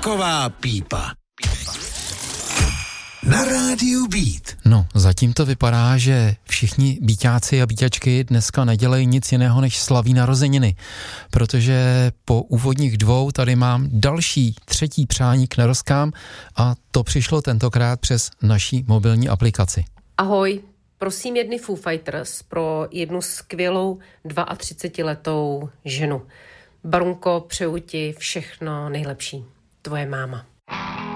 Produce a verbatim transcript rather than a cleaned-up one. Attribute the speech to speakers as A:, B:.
A: Taková pípa. Na rádiu Beat.
B: No, zatím to vypadá, že všichni býťáci a býťačky dneska nedělají nic jiného, než slaví narozeniny, protože po úvodních dvou tady mám další, třetí přání k narozkám a to přišlo tentokrát přes naší mobilní aplikaci.
C: Ahoj, prosím jedny Foo Fighters pro jednu skvělou třicetiletou ženu. Barunko, přeju ti všechno nejlepší. Tvoje máma.